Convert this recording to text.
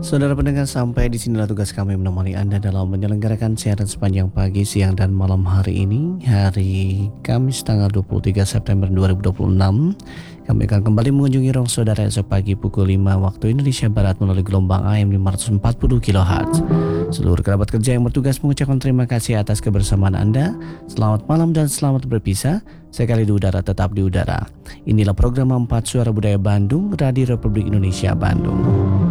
Saudara pendengar, sampai di sinilah tugas kami menemani Anda dalam menyelenggarakan siaran sepanjang pagi, siang, dan malam hari ini, hari Kamis tanggal 23 September 2026. Kami akan kembali mengunjungi ruang saudara esok pagi pukul 5 waktu Indonesia Barat melalui gelombang AM 540 kHz. Seluruh kerabat kerja yang bertugas mengucapkan terima kasih atas kebersamaan Anda. Selamat malam dan selamat berpisah. Sekali di udara tetap di udara. Inilah program 4 Suara Budaya Bandung, Radio Republik Indonesia Bandung.